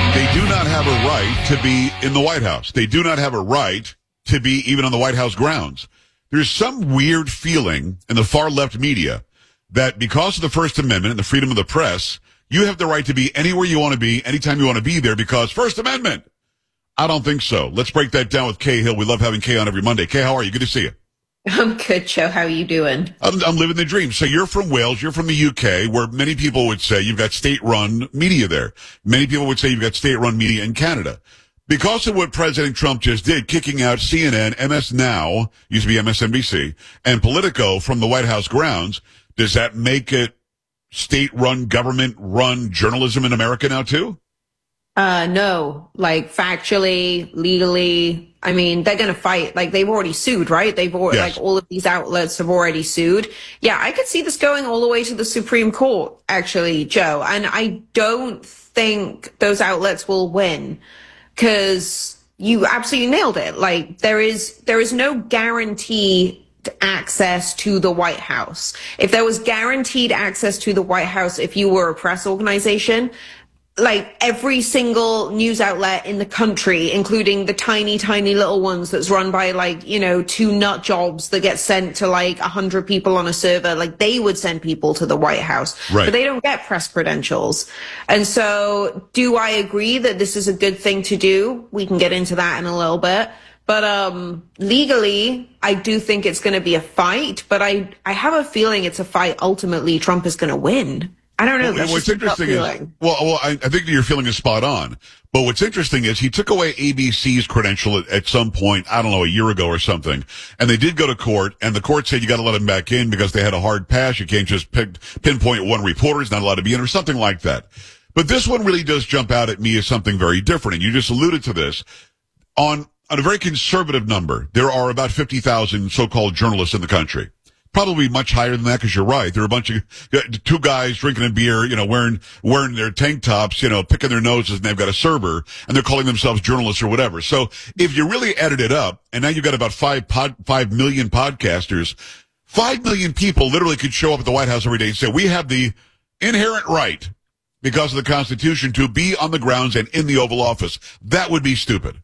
They do not have a right to be in the White House. They do not have a right to be even on the White House grounds. There's some weird feeling in the far left media that because of the First Amendment and the freedom of the press, you have the right to be anywhere you want to be, anytime you want to be there because First Amendment. I don't think so. Let's break that down with Kay Hill. We love having Kay on every Monday. Kay, how are you? Good to see you. I'm good, Joe. How are you doing? I'm living the dream. So you're from Wales. You're from the UK, where many people would say you've got state-run media there. Many people would say you've got state-run media in Canada. Because of what President Trump just did, kicking out CNN, MS Now, used to be MSNBC, and Politico from the White House grounds, does that make it state-run, government-run journalism in America now, too? No, like factually, legally, I mean, they're going to fight. Like they've already sued, right? They've already, Yes. like all of these outlets have already sued. Yeah, I could see this going all the way to the Supreme Court, actually, Joe. And I don't think those outlets will win because you absolutely nailed it. Like there is no guarantee access to the White House. If there was guaranteed access to the White House, if you were a press organization, like every single news outlet in the country, including the tiny, tiny little ones that's run by like, you know, 2 nut jobs that get sent to like 100 people on a server, like they would send people to the White House, right. But they don't get press credentials. And so do I agree that this is a good thing to do? We can get into that in a little bit. But legally, I do think it's going to be a fight, but I have a feeling it's a fight ultimately Trump is going to win. I don't know. What's interesting is, I think your feeling is spot on. But what's interesting is he took away ABC's credential at some point, I don't know, a year ago or something. And they did go to court, and the court said you got to let him back in because they had a hard pass. You can't just pinpoint one reporter is not allowed to be in or something like that. But this one really does jump out at me as something very different. And you just alluded to this. On a very conservative number, there are about 50,000 so-called journalists in the country. Probably much higher than that because you're right. There are a bunch of 2 guys drinking a beer, you know, wearing their tank tops, you know, picking their noses, and they've got a server, and they're calling themselves journalists or whatever. So if you really added it up, and now you've got about 5 million podcasters, 5 million people literally could show up at the White House every day and say, we have the inherent right because of the Constitution to be on the grounds and in the Oval Office. That would be stupid.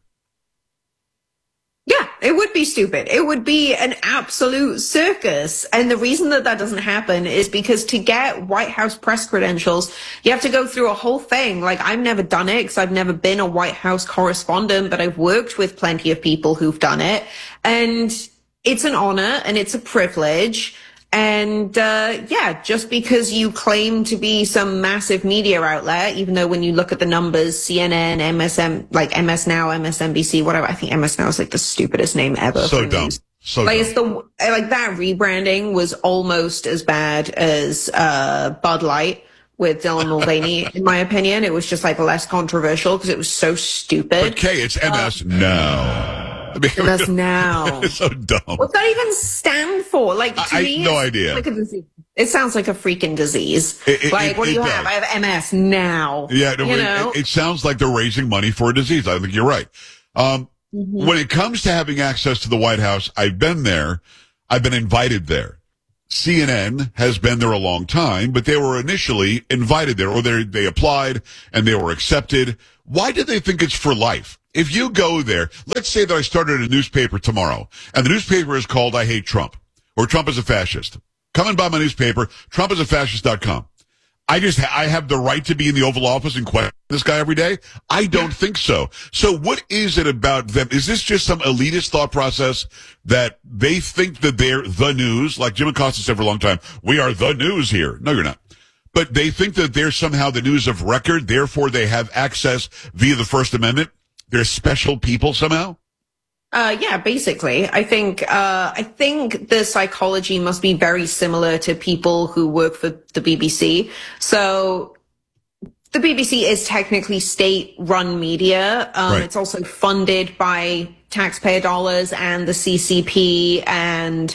Yeah, it would be stupid. It would be an absolute circus. And the reason that doesn't happen is because to get White House press credentials, you have to go through a whole thing. Like I've never done it because I've never been a White House correspondent, but I've worked with plenty of people who've done it. And it's an honor and it's a privilege. And, just because you claim to be some massive media outlet, even though when you look at the numbers, CNN, MSM, like MS Now, MSNBC, whatever, I think MS Now is like the stupidest name ever. So dumb. So like dumb. it's like that rebranding was almost as bad as, Bud Light with Dylan Mulvaney, in my opinion. It was just like less controversial because it was so stupid. But Kay, it's MS Now. MS Now. It's so dumb. What's that even stand for? Like, to I me, no idea. Like a disease. It sounds like a freaking disease. What do you does. have? I have MS now. Yeah, no, it sounds like they're raising money for a disease. I think you're right. When it comes to having access to the White House, I've been there. I've been invited there. CNN has been there a long time, but they were initially invited there, or they applied and they were accepted. Why do they think it's for life? If you go there, let's say that I started a newspaper tomorrow, and the newspaper is called I Hate Trump, or Trump is a Fascist. Come and buy my newspaper, TrumpisAFascist.com. I have the right to be in the Oval Office and question this guy every day? I don't think so. So what is it about them? Is this just some elitist thought process that they think that they're the news? Like Jim Acosta said for a long time, we are the news here. No, you're not. But they think that they're somehow the news of record, therefore they have access via the First Amendment. They're special people somehow? Yeah, basically. I think the psychology must be very similar to people who work for the BBC. So the BBC is technically state-run media. Right. It's also funded by taxpayer dollars and the CCP and,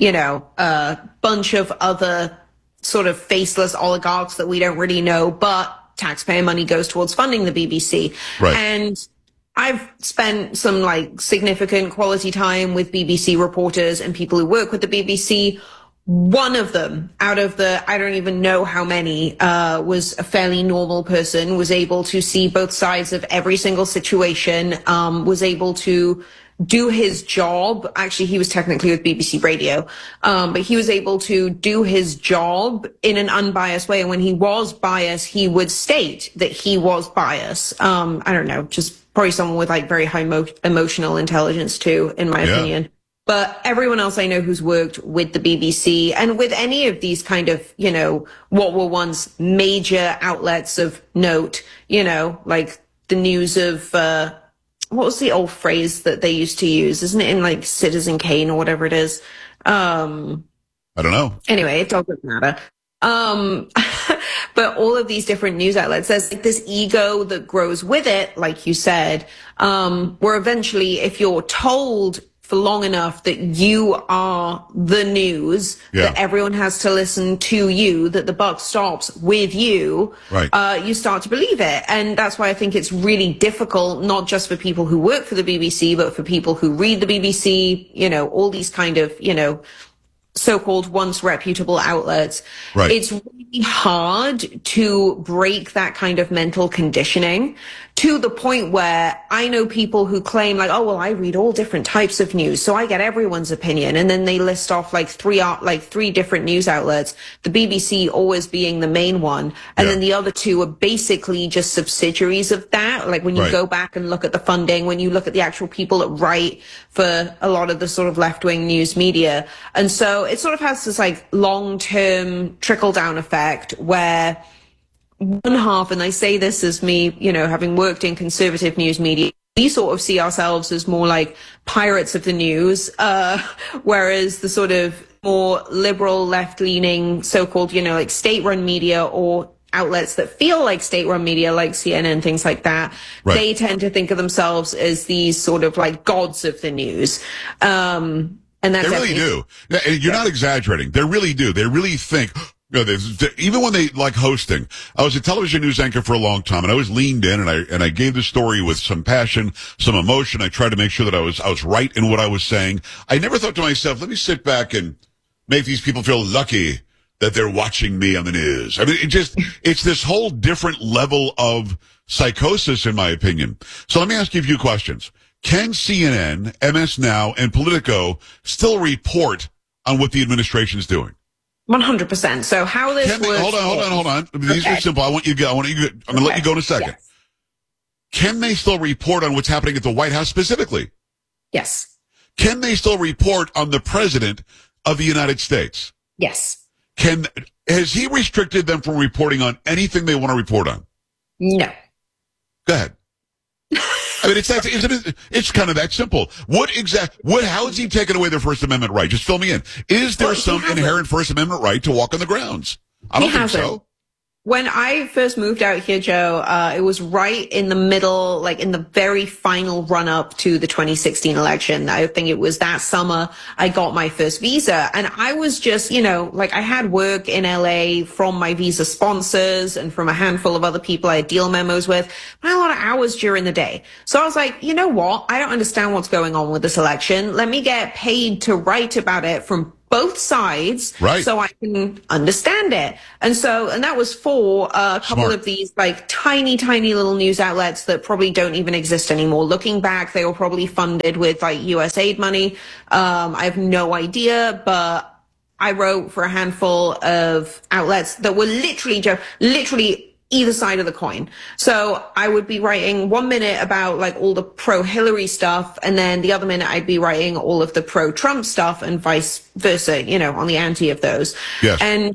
a bunch of other sort of faceless oligarchs that we don't really know, but taxpayer money goes towards funding the BBC. Right. And I've spent some significant quality time with BBC reporters and people who work with the BBC. One of them out of the, I don't even know how many, was a fairly normal person, was able to see both sides of every single situation, was able to do his job. Actually, he was technically with BBC Radio, but he was able to do his job in an unbiased way. And when he was biased, he would state that he was biased. I don't know, just probably someone with like very high emotional intelligence too, in my opinion. But everyone else I know who's worked with the BBC and with any of these kind of, you know, what were once major outlets of note, you know, like the news of, what was the old phrase that they used to use? Isn't it in like Citizen Kane or whatever it is? I don't know. Anyway, it doesn't matter. But all of these different news outlets, there's like this ego that grows with it, like you said, where eventually if you're told for long enough that you are the news, that everyone has to listen to you, that the buck stops with you, you start to believe it. And that's why I think it's really difficult, not just for people who work for the BBC, but for people who read the BBC, you know, all these kind of, you know, so-called once reputable outlets. It's really hard to break that kind of mental conditioning to the point where I know people who claim like, oh, well, I read all different types of news, so I get everyone's opinion. And then they list off like three different news outlets, the BBC always being the main one. And then the other two are basically just subsidiaries of that. Like when you go back and look at the funding, when you look at the actual people that write for a lot of the sort of left-wing news media. And so it sort of has this like long-term trickle-down effect where one half, and I say this as me, you know, having worked in conservative news media, we sort of see ourselves as more like pirates of the news, whereas the sort of more liberal, left-leaning, so-called, you know, like state-run media or outlets that feel like state-run media, like CNN, things like that, they tend to think of themselves as these sort of like gods of the news. And that's they really do. You're not exaggerating. They really do. They really think. You know, even when they like hosting, I was a television news anchor for a long time, and I always leaned in and I gave the story with some passion, some emotion. I tried to make sure that I was right in what I was saying. I never thought to myself, let me sit back and make these people feel lucky that they're watching me on the news. I mean, it's this whole different level of psychosis, in my opinion. So let me ask you a few questions. Can CNN, MS Now, and Politico still report on what the administration is doing? 100%. So how this works... Hold on. These are simple. I'm going to let you go in a second. Yes. Can they still report on what's happening at the White House specifically? Yes. Can they still report on the President of the United States? Yes. Has he restricted them from reporting on anything they want to report on? No. Go ahead. I mean, it's kind of that simple. How is he taking away their First Amendment right? Just fill me in. Is there some inherent First Amendment right to walk on the grounds? I don't think so. When I first moved out here, Joe, it was right in the middle, like in the very final run up to the 2016 election. I think it was that summer I got my first visa, and I was just, you know, like I had work in LA from my visa sponsors and from a handful of other people I had deal memos with. I had a lot of hours during the day. So I was like, you know what? I don't understand what's going on with this election. Let me get paid to write about it from both sides, so I can understand it. And that was for a couple of these like tiny little news outlets that probably don't even exist anymore. Looking back, they were probably funded with like US aid money. I have no idea, but I wrote for a handful of outlets that were literally either side of the coin. So I would be writing 1 minute about like all the pro-Hillary stuff, and then the other minute I'd be writing all of the pro-Trump stuff and vice versa, you know, on the anti of those. Yes. And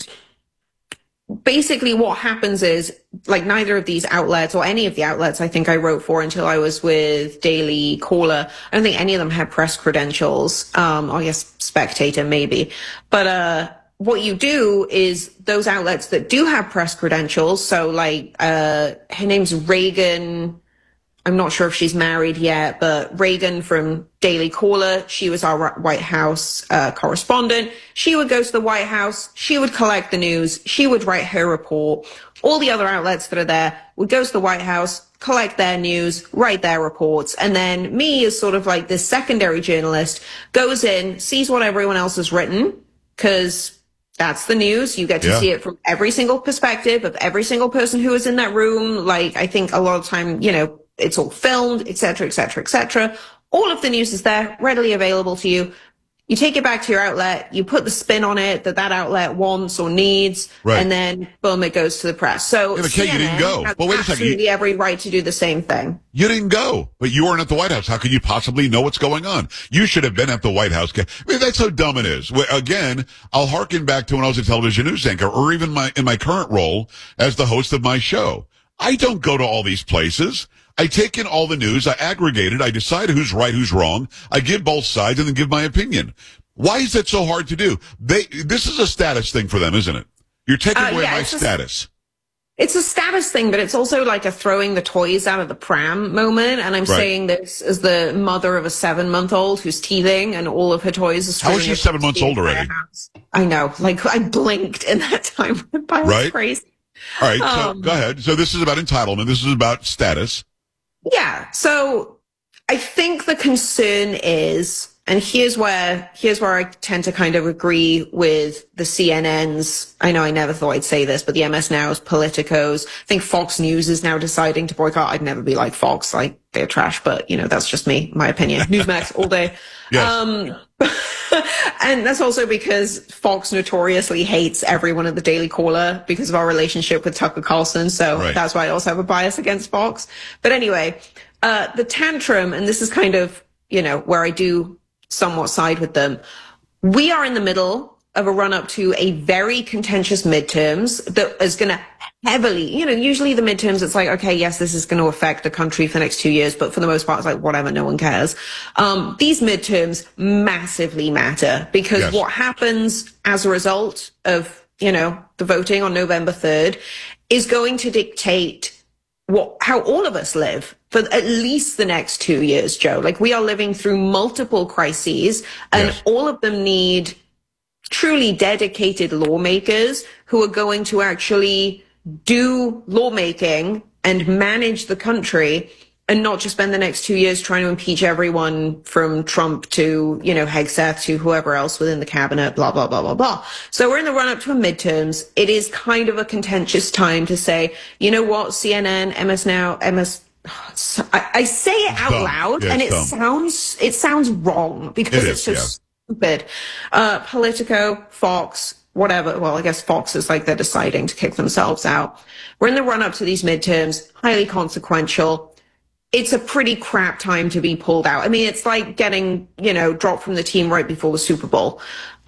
basically what happens is like neither of these outlets or any of the outlets I think I wrote for until I was with Daily Caller, I don't think any of them had press credentials. I guess Spectator maybe. But, what you do is those outlets that do have press credentials, so like, her name's Reagan. I'm not sure if she's married yet, but Reagan from Daily Caller, she was our White House correspondent. She would go to the White House. She would collect the news. She would write her report. All the other outlets that are there would go to the White House, collect their news, write their reports. And then me as sort of like this secondary journalist goes in, sees what everyone else has written, because That's the news. You get to see it from every single perspective of every single person who was in that room. Like, I think a lot of time, it's all filmed, et cetera, et cetera, et cetera. All of the news is there, readily available to you. You take it back to your outlet, you put the spin on it that outlet wants or needs, and then boom, it goes to the press. So CNN you didn't go. Well, wait a second. Absolutely every right to do the same thing. You didn't go, but you weren't at the White House. How could you possibly know what's going on? You should have been at the White House. I mean, that's how dumb it is. Again, I'll harken back to when I was a television news anchor, or even in my current role as the host of my show. I don't go to all these places. I take in all the news, I aggregate it, I decide who's right, who's wrong, I give both sides, and then give my opinion. Why is that so hard to do? This is a status thing for them, isn't it? You're taking away my status. It's a status thing, but it's also like a throwing the toys out of the pram moment. And I'm saying this as the mother of a 7-month-old who's teething and all of her toys are streaming. How is she 7 months old already? I know. Like, I blinked in that time went by. It's crazy. All right, so go ahead. So this is about entitlement. This is about status. Yeah. So I think the concern is, and here's where I tend to kind of agree with the CNNs. I know I never thought I'd say this, but the MS Now's, Politico's. I think Fox News is now deciding to boycott. I'd never be like Fox, like they're trash, but that's just me, my opinion. Newsmax all day. Yes. And that's also because Fox notoriously hates everyone at the Daily Caller because of our relationship with Tucker Carlson. So that's why I also have a bias against Fox. But anyway, the tantrum, and this is kind of, where I do somewhat side with them. We are in the middle of a run up to a very contentious midterms that is going to heavily, usually the midterms, it's like, okay, yes, this is going to affect the country for the next 2 years, but for the most part, it's like, whatever, no one cares. These midterms massively matter because what happens as a result of, the voting on November 3rd is going to dictate how all of us live for at least the next 2 years, Joe. Like, we are living through multiple crises and all of them need truly dedicated lawmakers who are going to actually do lawmaking and manage the country and not just spend the next 2 years trying to impeach everyone from Trump to, Hegseth to whoever else within the cabinet, blah, blah, blah, blah, blah. So we're in the run up to a midterms. It is kind of a contentious time to say, you know what, CNN, MS Now, I say it out loud and it sounds wrong because it's just stupid. Politico, Fox, whatever. Well, I guess Fox is like they're deciding to kick themselves out. We're in the run up to these midterms, highly consequential. It's a pretty crap time to be pulled out. I mean, it's like getting, dropped from the team right before the Super Bowl.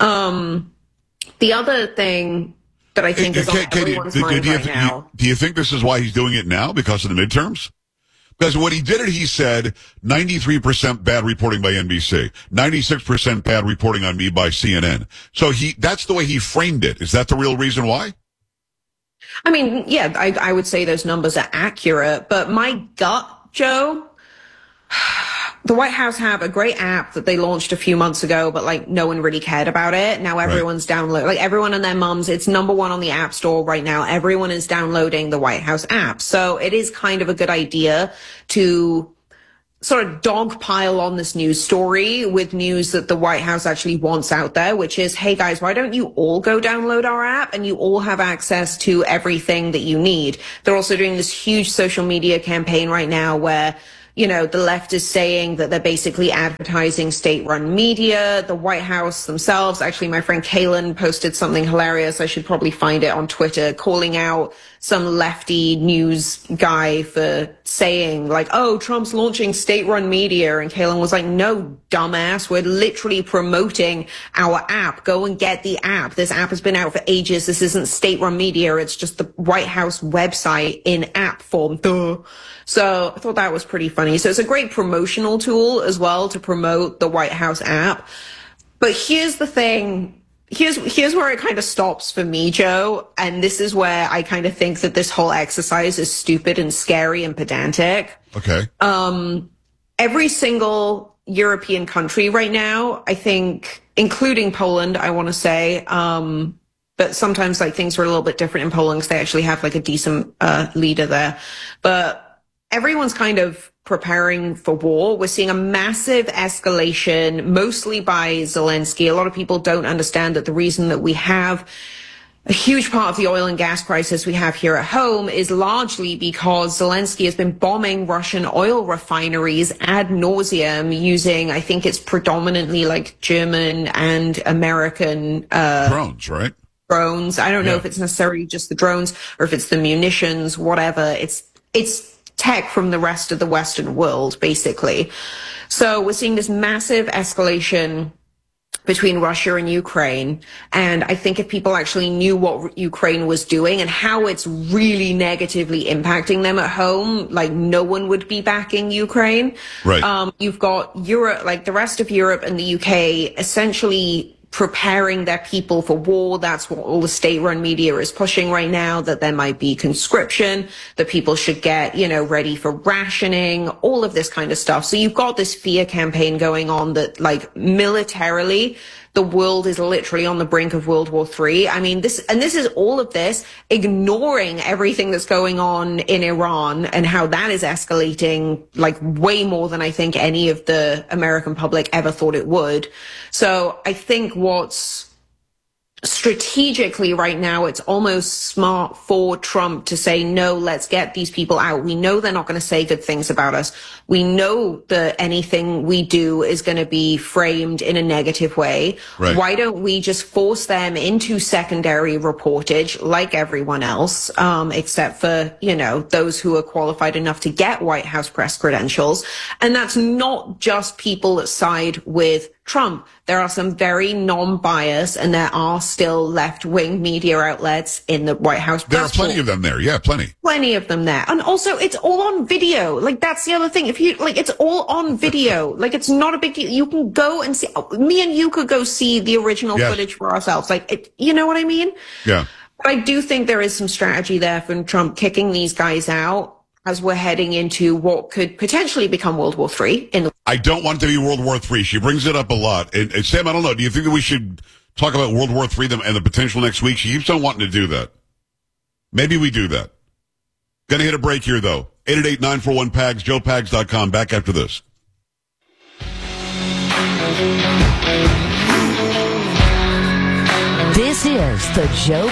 The other thing that I think is on everyone's mind right now. Do you think this is why he's doing it now? Because of the midterms? Because when he did it, he said 93% bad reporting by NBC, 96% bad reporting on me by CNN. So that's the way he framed it. Is that the real reason why? I mean, yeah, I would say those numbers are accurate, but my gut, Joe, the White House have a great app that they launched a few months ago, but like no one really cared about it. Now everyone's downloading, like everyone and their mums, it's #1 on the App Store right now. Everyone is downloading the White House app. So it is kind of a good idea to sort of dogpile on this news story with news that the White House actually wants out there, which is, hey guys, why don't you all go download our app and you all have access to everything that you need? They're also doing this huge social media campaign right now where the left is saying that they're basically advertising state-run media. The White House themselves, actually, my friend Kaylin posted something hilarious. I should probably find it on Twitter, calling out some lefty news guy for saying like, oh, Trump's launching state-run media. And Kaylin was like, no, dumbass, we're literally promoting our app. Go and get the app. This app has been out for ages. This isn't state-run media. It's just the White House website in app form. Duh. So I thought that was pretty funny. So it's a great promotional tool as well to promote the White House app. But here's the thing. Here's where it kind of stops for me, Joe. And this is where I kind of think that this whole exercise is stupid and scary and pedantic. Okay. Every single European country right now, I think, including Poland, I want to say, but sometimes like things are a little bit different in Poland because they actually have like a decent leader there. But everyone's kind of preparing for war. We're seeing a massive escalation, mostly by Zelensky. A lot of people don't understand that the reason that we have a huge part of the oil and gas crisis we have here at home is largely because Zelensky has been bombing Russian oil refineries ad nauseum using, I think it's predominantly like German and American drones, right? Drones. I don't know if it's necessarily just the drones or if it's the munitions, whatever. It's tech from the rest of the Western world, basically. So we're seeing this massive escalation between Russia and Ukraine. And I think if people actually knew what Ukraine was doing and how it's really negatively impacting them at home, like no one would be backing Ukraine. Right. You've got Europe, like the rest of Europe and the UK, essentially preparing their people for war. That's what all the state-run media is pushing right now, that there might be conscription, that people should get, ready for rationing, all of this kind of stuff. So you've got this fear campaign going on that, like, militarily, the world is literally on the brink of World War III. I mean, this is all of this ignoring everything that's going on in Iran and how that is escalating like way more than I think any of the American public ever thought it would. So I think what's strategically right now, it's almost smart for Trump to say, no, let's get these people out. We know they're not going to say good things about us. We know that anything we do is going to be framed in a negative way. Right. Why don't we just force them into secondary reportage like everyone else, except for, those who are qualified enough to get White House press credentials. And that's not just people that side with Trump. There are some very non-biased, and there are still left-wing media outlets in the White House press. There are plenty of them there. Yeah, plenty. Plenty of them there. And also, it's all on video. Like, that's the other thing. If you, like, it's all on video. Like, it's not a big deal. You can go and see, me and you could go see the original footage for ourselves. Like, you know what I mean? Yeah. But I do think there is some strategy there from Trump kicking these guys out as we're heading into what could potentially become World War III. I don't want it to be World War III. She brings it up a lot. And Sam, I don't know. Do you think that we should talk about World War III and the potential next week? She keeps on wanting to do that. Maybe we do that. Gonna hit a break here, though. 888-941-PAGS, joepags.com. Back after this. This is the Joe